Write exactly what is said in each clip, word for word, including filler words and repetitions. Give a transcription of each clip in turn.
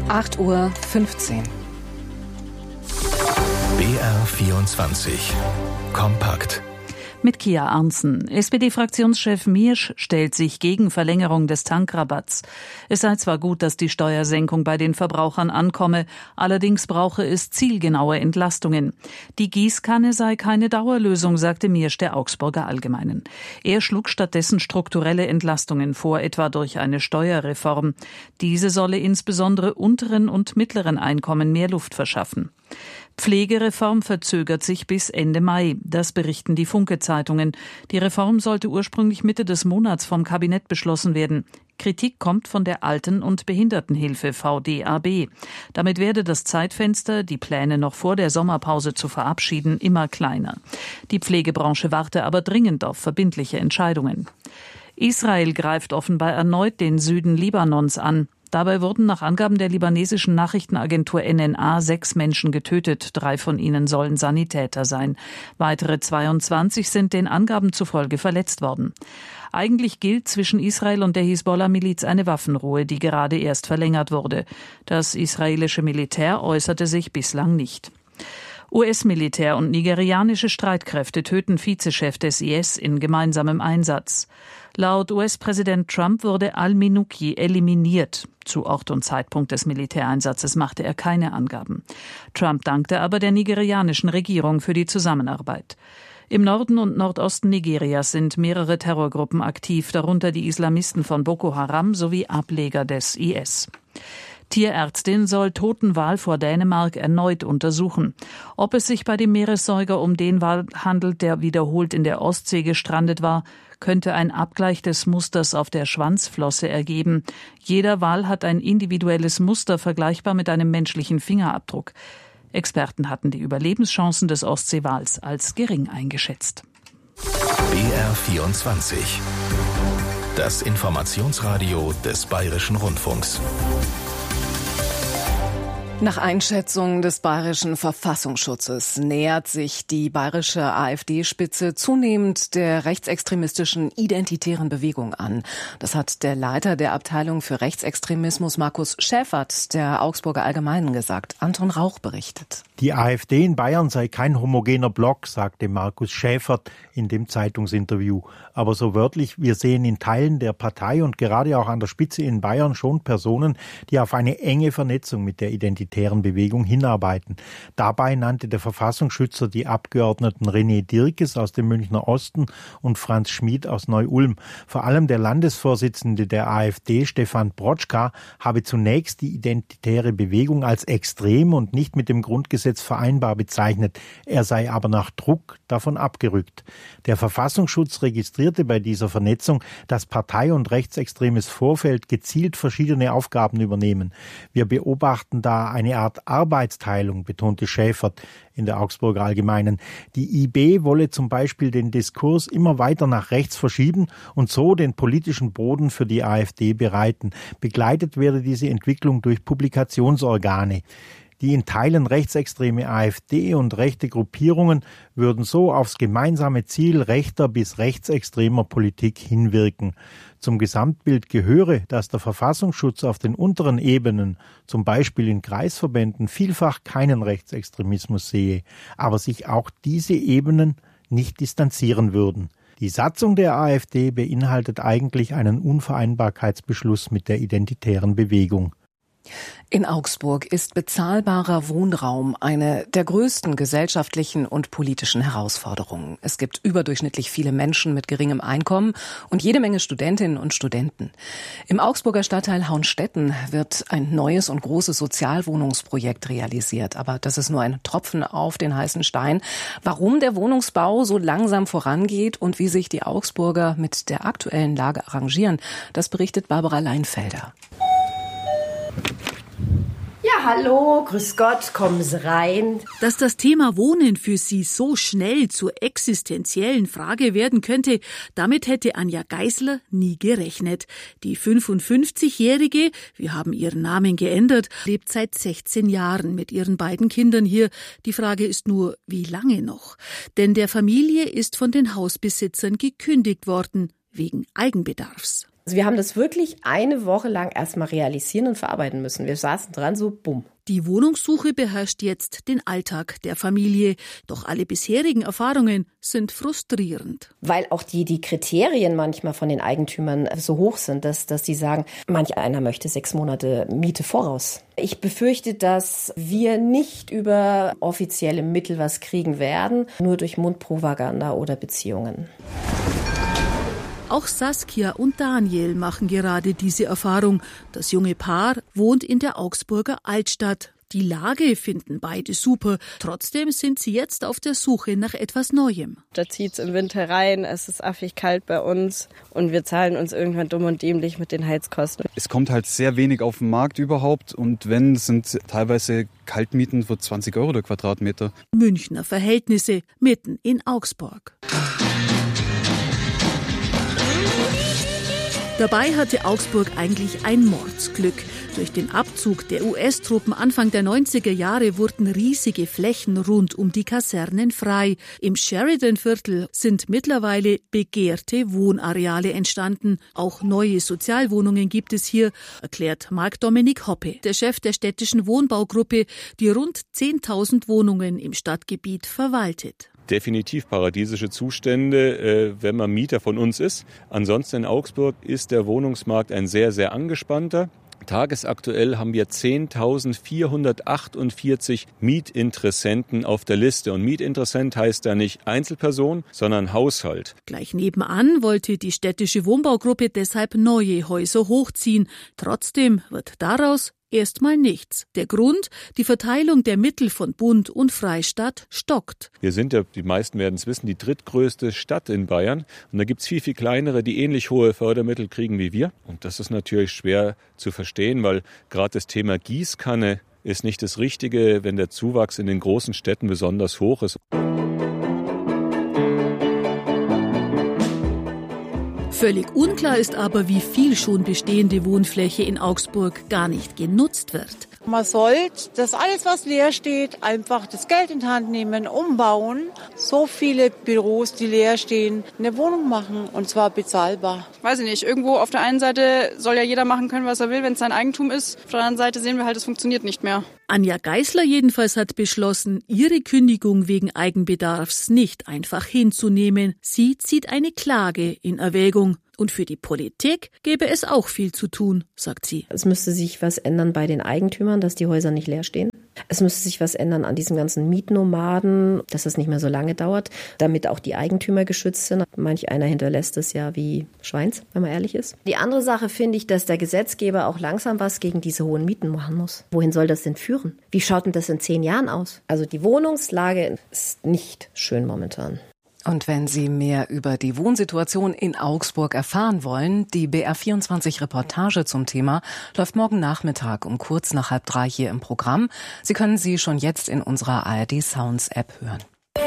acht Uhr fünfzehn. B R vierundzwanzig. Kompakt. Mit Kia Arntzen. S P D-Fraktionschef Miersch stellt sich gegen Verlängerung des Tankrabatts. Es sei zwar gut, dass die Steuersenkung bei den Verbrauchern ankomme, allerdings brauche es zielgenaue Entlastungen. Die Gießkanne sei keine Dauerlösung, sagte Miersch der Augsburger Allgemeinen. Er schlug stattdessen strukturelle Entlastungen vor, etwa durch eine Steuerreform. Diese solle insbesondere unteren und mittleren Einkommen mehr Luft verschaffen. Pflegereform verzögert sich bis Ende Mai. Das berichten die Funke-Zeitungen. Die Reform sollte ursprünglich Mitte des Monats vom Kabinett beschlossen werden. Kritik kommt von der Alten- und Behindertenhilfe V D A B. Damit werde das Zeitfenster, die Pläne noch vor der Sommerpause zu verabschieden, immer kleiner. Die Pflegebranche warte aber dringend auf verbindliche Entscheidungen. Israel greift offenbar erneut den Süden Libanons an. Dabei wurden nach Angaben der libanesischen Nachrichtenagentur N N A sechs Menschen getötet. Drei von ihnen sollen Sanitäter sein. Weitere zweiundzwanzig sind den Angaben zufolge verletzt worden. Eigentlich gilt zwischen Israel und der Hisbollah-Miliz eine Waffenruhe, die gerade erst verlängert wurde. Das israelische Militär äußerte sich bislang nicht. U S-Militär und nigerianische Streitkräfte töten Vizechef des I S in gemeinsamem Einsatz. Laut U S-Präsident Trump wurde al-Minuki eliminiert. Zu Ort und Zeitpunkt des Militäreinsatzes machte er keine Angaben. Trump dankte aber der nigerianischen Regierung für die Zusammenarbeit. Im Norden und Nordosten Nigerias sind mehrere Terrorgruppen aktiv, darunter die Islamisten von Boko Haram sowie Ableger des I S. Tierärztin soll Totenwal vor Dänemark erneut untersuchen. Ob es sich bei dem Meeressäuger um den Wal handelt, der wiederholt in der Ostsee gestrandet war, könnte ein Abgleich des Musters auf der Schwanzflosse ergeben. Jeder Wal hat ein individuelles Muster, vergleichbar mit einem menschlichen Fingerabdruck. Experten hatten die Überlebenschancen des Ostseewals als gering eingeschätzt. B R vierundzwanzig. Das Informationsradio des Bayerischen Rundfunks. Nach Einschätzung des bayerischen Verfassungsschutzes nähert sich die bayerische AfD-Spitze zunehmend der rechtsextremistischen identitären Bewegung an. Das hat der Leiter der Abteilung für Rechtsextremismus Markus Schäfert der Augsburger Allgemeinen gesagt. Anton Rauch berichtet. Die AfD in Bayern sei kein homogener Block, sagte Markus Schäfert in dem Zeitungsinterview. Aber so wörtlich, wir sehen in Teilen der Partei und gerade auch an der Spitze in Bayern schon Personen, die auf eine enge Vernetzung mit der Identitären Bewegung hinarbeiten. Dabei nannte der Verfassungsschützer die Abgeordneten René Dirkes aus dem Münchner Osten und Franz Schmid aus Neu-Ulm. Vor allem der Landesvorsitzende der AfD, Stefan Brotschka, habe zunächst die identitäre Bewegung als extrem und nicht mit dem Grundgesetz vereinbar bezeichnet. Er sei aber nach Druck davon abgerückt. Der Verfassungsschutz registrierte bei dieser Vernetzung, dass Partei- und rechtsextremes Vorfeld gezielt verschiedene Aufgaben übernehmen. Wir beobachten da eine Art Arbeitsteilung, betonte Schäfert in der Augsburger Allgemeinen. Die I B wolle zum Beispiel den Diskurs immer weiter nach rechts verschieben und so den politischen Boden für die AfD bereiten. Begleitet werde diese Entwicklung durch Publikationsorgane. Die in Teilen rechtsextreme AfD und rechte Gruppierungen würden so aufs gemeinsame Ziel rechter bis rechtsextremer Politik hinwirken. Zum Gesamtbild gehöre, dass der Verfassungsschutz auf den unteren Ebenen, zum Beispiel in Kreisverbänden, vielfach keinen Rechtsextremismus sehe, aber sich auch diese Ebenen nicht distanzieren würden. Die Satzung der AfD beinhaltet eigentlich einen Unvereinbarkeitsbeschluss mit der identitären Bewegung. In Augsburg ist bezahlbarer Wohnraum eine der größten gesellschaftlichen und politischen Herausforderungen. Es gibt überdurchschnittlich viele Menschen mit geringem Einkommen und jede Menge Studentinnen und Studenten. Im Augsburger Stadtteil Hauenstetten wird ein neues und großes Sozialwohnungsprojekt realisiert. Aber das ist nur ein Tropfen auf den heißen Stein. Warum der Wohnungsbau so langsam vorangeht und wie sich die Augsburger mit der aktuellen Lage arrangieren, das berichtet Barbara Leinfelder. Ja, hallo, grüß Gott, kommen Sie rein. Dass das Thema Wohnen für Sie so schnell zur existenziellen Frage werden könnte, damit hätte Anja Geisler nie gerechnet. Die fünfundfünfzigjährige, wir haben ihren Namen geändert, lebt seit sechzehn Jahren mit ihren beiden Kindern hier. Die Frage ist nur, wie lange noch? Denn der Familie ist von den Hausbesitzern gekündigt worden, wegen Eigenbedarfs. Also wir haben das wirklich eine Woche lang erstmal realisieren und verarbeiten müssen. Wir saßen dran, so bumm. Die Wohnungssuche beherrscht jetzt den Alltag der Familie. Doch alle bisherigen Erfahrungen sind frustrierend. Weil auch die, die Kriterien manchmal von den Eigentümern so hoch sind, dass, dass die sagen, manch einer möchte sechs Monate Miete voraus. Ich befürchte, dass wir nicht über offizielle Mittel was kriegen werden, nur durch Mundpropaganda oder Beziehungen. Auch Saskia und Daniel machen gerade diese Erfahrung. Das junge Paar wohnt in der Augsburger Altstadt. Die Lage finden beide super. Trotzdem sind sie jetzt auf der Suche nach etwas Neuem. Da zieht's im Winter rein, es ist affig kalt bei uns und wir zahlen uns irgendwann dumm und dämlich mit den Heizkosten. Es kommt halt sehr wenig auf den Markt überhaupt und wenn, sind teilweise Kaltmieten für zwanzig Euro der Quadratmeter. Münchner Verhältnisse mitten in Augsburg. Dabei hatte Augsburg eigentlich ein Mordsglück. Durch den Abzug der U S-Truppen Anfang der neunziger Jahre wurden riesige Flächen rund um die Kasernen frei. Im Sheridan-Viertel sind mittlerweile begehrte Wohnareale entstanden. Auch neue Sozialwohnungen gibt es hier, erklärt Marc-Dominik Hoppe, der Chef der städtischen Wohnbaugruppe, die rund zehntausend Wohnungen im Stadtgebiet verwaltet. Definitiv paradiesische Zustände, wenn man Mieter von uns ist. Ansonsten in Augsburg ist der Wohnungsmarkt ein sehr, sehr angespannter. Tagesaktuell haben wir zehntausendvierhundertachtundvierzig Mietinteressenten auf der Liste. Und Mietinteressent heißt da nicht Einzelperson, sondern Haushalt. Gleich nebenan wollte die städtische Wohnbaugruppe deshalb neue Häuser hochziehen. Trotzdem wird daraus erstmal nichts. Der Grund, die Verteilung der Mittel von Bund und Freistaat stockt. Wir sind ja, die meisten werden es wissen, die drittgrößte Stadt in Bayern. Und da gibt es viel, viel kleinere, die ähnlich hohe Fördermittel kriegen wie wir. Und das ist natürlich schwer zu verstehen, weil gerade das Thema Gießkanne ist nicht das Richtige, wenn der Zuwachs in den großen Städten besonders hoch ist. Völlig unklar ist aber, wie viel schon bestehende Wohnfläche in Augsburg gar nicht genutzt wird. Man sollte das alles, was leer steht, einfach das Geld in die Hand nehmen, umbauen. So viele Büros, die leer stehen, eine Wohnung machen und zwar bezahlbar. Weiß ich nicht, irgendwo auf der einen Seite soll ja jeder machen können, was er will, wenn es sein Eigentum ist. Auf der anderen Seite sehen wir halt, es funktioniert nicht mehr. Anja Geisler jedenfalls hat beschlossen, ihre Kündigung wegen Eigenbedarfs nicht einfach hinzunehmen. Sie zieht eine Klage in Erwägung. Und für die Politik gäbe es auch viel zu tun, sagt sie. Es müsste sich was ändern bei den Eigentümern, dass die Häuser nicht leer stehen. Es müsste sich was ändern an diesen ganzen Mietnomaden, dass es nicht mehr so lange dauert, damit auch die Eigentümer geschützt sind. Manch einer hinterlässt es ja wie Schweins, wenn man ehrlich ist. Die andere Sache finde ich, dass der Gesetzgeber auch langsam was gegen diese hohen Mieten machen muss. Wohin soll das denn führen? Wie schaut denn das in zehn Jahren aus? Also die Wohnungslage ist nicht schön momentan. Und wenn Sie mehr über die Wohnsituation in Augsburg erfahren wollen, die B R vierundzwanzig Reportage zum Thema läuft morgen Nachmittag um kurz nach halb drei hier im Programm. Sie können sie schon jetzt in unserer A R D Sounds App hören.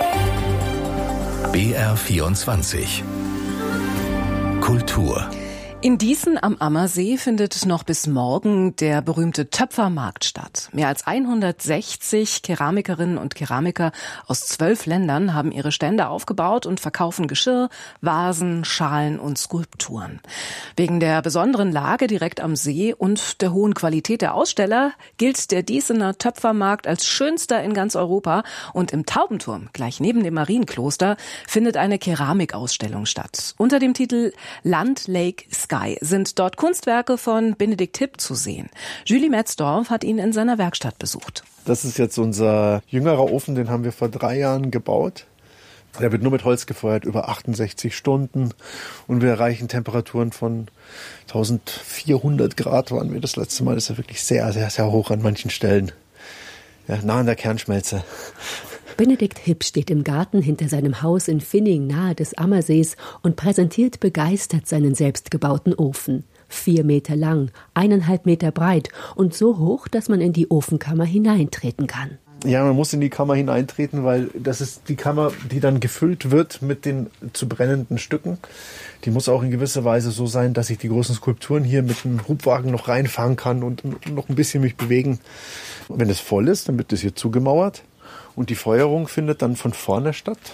B R vierundzwanzig Kultur. In Dießen am Ammersee findet noch bis morgen der berühmte Töpfermarkt statt. Mehr als hundertsechzig Keramikerinnen und Keramiker aus zwölf Ländern haben ihre Stände aufgebaut und verkaufen Geschirr, Vasen, Schalen und Skulpturen. Wegen der besonderen Lage direkt am See und der hohen Qualität der Aussteller gilt der Dießener Töpfermarkt als schönster in ganz Europa. Und im Taubenturm, gleich neben dem Marienkloster, findet eine Keramikausstellung statt. Unter dem Titel Land, Lake, Sky sind dort Kunstwerke von Benedikt Hipp zu sehen. Julie Metzdorf hat ihn in seiner Werkstatt besucht. Das ist jetzt unser jüngerer Ofen, den haben wir vor drei Jahren gebaut. Der wird nur mit Holz gefeuert, über achtundsechzig Stunden. Und wir erreichen Temperaturen von eintausendvierhundert Grad, waren wir das letzte Mal. Das ist ja wirklich sehr, sehr, sehr hoch an manchen Stellen. Ja, nah an der Kernschmelze. Benedikt Hipp steht im Garten hinter seinem Haus in Finning nahe des Ammersees und präsentiert begeistert seinen selbstgebauten Ofen. Vier Meter lang, eineinhalb Meter breit und so hoch, dass man in die Ofenkammer hineintreten kann. Ja, man muss in die Kammer hineintreten, weil das ist die Kammer, die dann gefüllt wird mit den zu brennenden Stücken. Die muss auch in gewisser Weise so sein, dass ich die großen Skulpturen hier mit dem Hubwagen noch reinfahren kann und noch ein bisschen mich bewegen. Wenn es voll ist, dann wird das hier zugemauert. Und die Feuerung findet dann von vorne statt.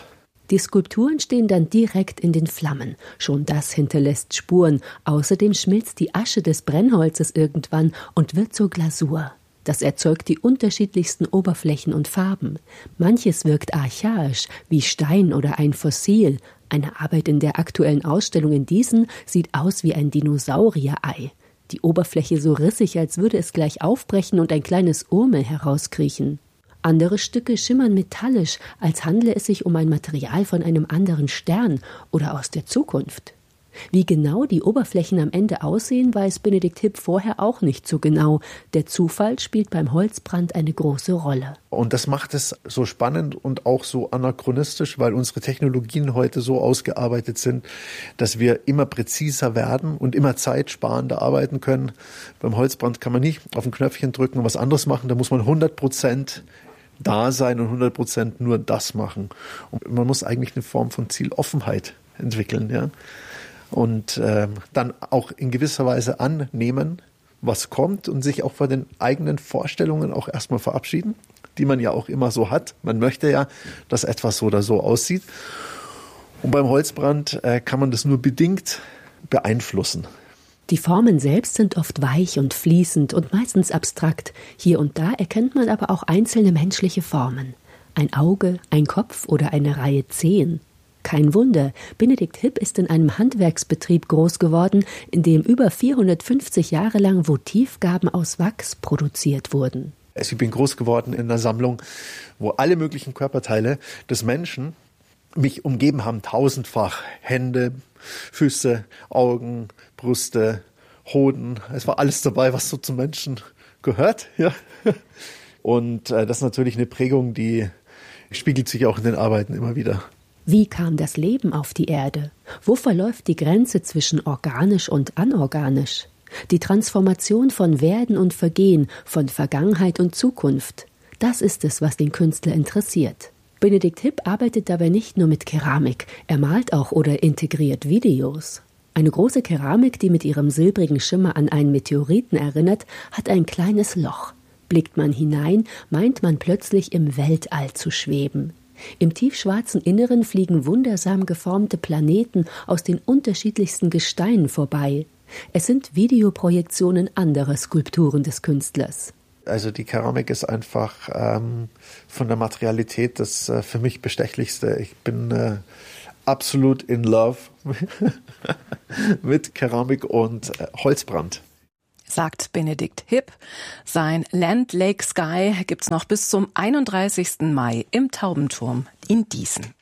Die Skulpturen stehen dann direkt in den Flammen. Schon das hinterlässt Spuren. Außerdem schmilzt die Asche des Brennholzes irgendwann und wird zur Glasur. Das erzeugt die unterschiedlichsten Oberflächen und Farben. Manches wirkt archaisch, wie Stein oder ein Fossil. Eine Arbeit in der aktuellen Ausstellung in Diesen sieht aus wie ein Dinosaurierei. Die Oberfläche so rissig, als würde es gleich aufbrechen und ein kleines Urmel herauskriechen. Andere Stücke schimmern metallisch, als handle es sich um ein Material von einem anderen Stern oder aus der Zukunft. Wie genau die Oberflächen am Ende aussehen, weiß Benedikt Hipp vorher auch nicht so genau. Der Zufall spielt beim Holzbrand eine große Rolle. Und das macht es so spannend und auch so anachronistisch, weil unsere Technologien heute so ausgearbeitet sind, dass wir immer präziser werden und immer zeitsparender arbeiten können. Beim Holzbrand kann man nicht auf ein Knöpfchen drücken und was anderes machen, da muss man hundert Prozent da sein und hundert Prozent nur das machen. Und man muss eigentlich eine Form von Zieloffenheit entwickeln, ja. Und ähm, dann auch in gewisser Weise annehmen, was kommt und sich auch von den eigenen Vorstellungen auch erstmal verabschieden, die man ja auch immer so hat. Man möchte ja, dass etwas so oder so aussieht. Und beim Holzbrand äh, kann man das nur bedingt beeinflussen. Die Formen selbst sind oft weich und fließend und meistens abstrakt. Hier und da erkennt man aber auch einzelne menschliche Formen. Ein Auge, ein Kopf oder eine Reihe Zehen. Kein Wunder, Benedikt Hipp ist in einem Handwerksbetrieb groß geworden, in dem über vierhundertfünfzig Jahre lang Votivgaben aus Wachs produziert wurden. Ich bin groß geworden in einer Sammlung, wo alle möglichen Körperteile des Menschen mich umgeben haben, tausendfach. Hände, Füße, Augen, Brüste, Hoden. Es war alles dabei, was so zum Menschen gehört. Ja. Und äh, das ist natürlich eine Prägung, die spiegelt sich auch in den Arbeiten immer wieder. Wie kam das Leben auf die Erde? Wo verläuft die Grenze zwischen organisch und anorganisch? Die Transformation von Werden und Vergehen, von Vergangenheit und Zukunft. Das ist es, was den Künstler interessiert. Benedikt Hipp arbeitet dabei nicht nur mit Keramik, er malt auch oder integriert Videos. Eine große Keramik, die mit ihrem silbrigen Schimmer an einen Meteoriten erinnert, hat ein kleines Loch. Blickt man hinein, meint man plötzlich im Weltall zu schweben. Im tiefschwarzen Inneren fliegen wundersam geformte Planeten aus den unterschiedlichsten Gesteinen vorbei. Es sind Videoprojektionen anderer Skulpturen des Künstlers. Also die Keramik ist einfach ähm, von der Materialität das äh, für mich Bestechlichste. Ich bin äh, absolut in love mit Keramik und äh, Holzbrand. Sagt Benedikt Hipp. Sein Land Lake Sky gibt's noch bis zum einunddreißigsten Mai im Taubenturm in Diesen.